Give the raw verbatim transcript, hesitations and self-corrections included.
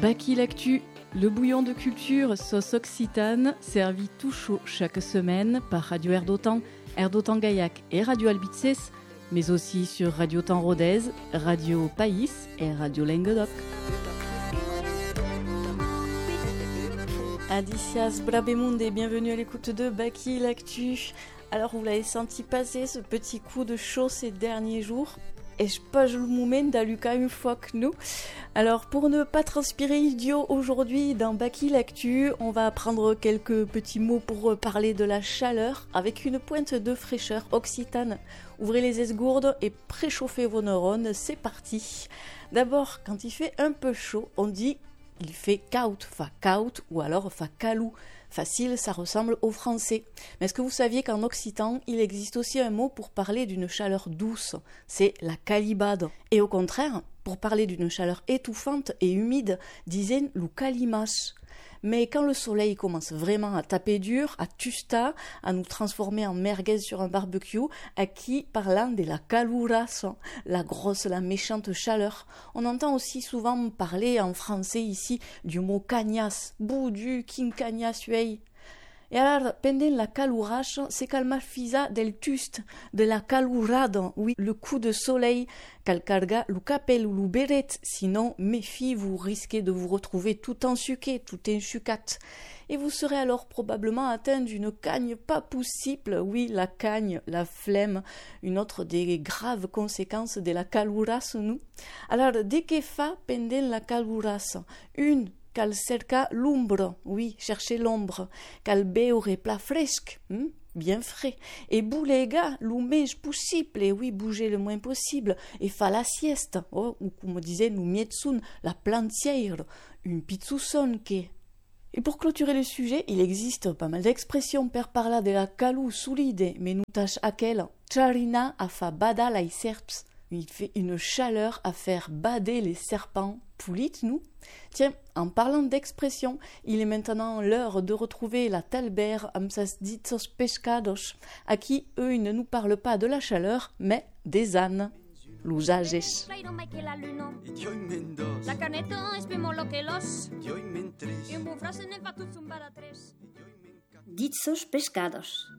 Baki l'actu, le bouillon de culture sauce occitane, servi tout chaud chaque semaine par Radio Air d'Otan, Air d'Otan Gaillac et Radio Albitzes, mais aussi sur Radio Temps Rodez, Radio País et Radio Languedoc. Adicias Brabemunde et bienvenue à l'écoute de Baki l'actu. Alors vous l'avez senti passer ce petit coup de chaud ces derniers jours. Et je pas le moment d'aller quand même fois que nous. Alors pour ne pas transpirer idiot aujourd'hui dans Baki l'actu, on va apprendre quelques petits mots pour parler de la chaleur avec une pointe de fraîcheur occitane. Ouvrez les esgourdes et préchauffez vos neurones, c'est parti. D'abord, quand il fait un peu chaud, on dit il fait caut, fa caut ou alors fa calou. Facile, ça ressemble au français. Mais est-ce que vous saviez qu'en occitan, il existe aussi un mot pour parler d'une chaleur douce? C'est la calibade. Et au contraire, pour parler d'une chaleur étouffante et humide, disaient lu calimas. Mais quand le soleil commence vraiment à taper dur, à tusta, à nous transformer en merguez sur un barbecue, à qui parlant de la caluras, la grosse, la méchante chaleur. On entend aussi souvent parler en français ici du mot cagnas, boudu, quincagnas, uei. Et alors, pendant la caluras, c'est calma fisa del tust, de la calurade, oui, le coup de soleil, cal carga lu capel ou lu beret, sinon, méfie, vous risquez de vous retrouver tout ensuqué, tout enchucat. Et vous serez alors probablement atteint d'une cagne pas possible, oui, la cagne, la flemme, une autre des graves conséquences de la caluras, nous. Alors, dès que fa pendant la caluras, une, cal cerca l'ombre, oui, chercher l'ombre, cal beure plat fresque, hmm, bien frais, et boulega l'umège possible, et oui, bouger le moins possible, et fa la sieste, oh, ou comme disait nous mietsun, la plantière, une pizzousson que. Et pour clôturer le sujet, il existe pas mal d'expressions per parla de la calou soulide, mais nous tâche à quelle charina a fa bada la serps. Il fait une chaleur à faire bader les serpents. Poulit, nous. Tiens, en parlant d'expression, il est maintenant l'heure de retrouver la talbère amsas ditos pescados, à qui eux ils ne nous parlent pas de la chaleur, mais des ânes. L'usages. Ditos pescados.